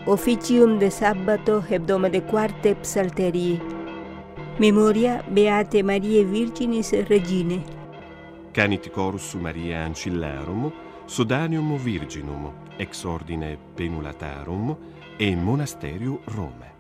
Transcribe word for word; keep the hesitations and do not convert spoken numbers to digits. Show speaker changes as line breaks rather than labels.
officium de sabbato hebdomade quarte psalterii. Memoria Beate Mariae Virginis Regine.
Canit chorus Mariae Ancillarum, Sodanium Virginum, ex ordine Penulatarum e Monasterium Rome.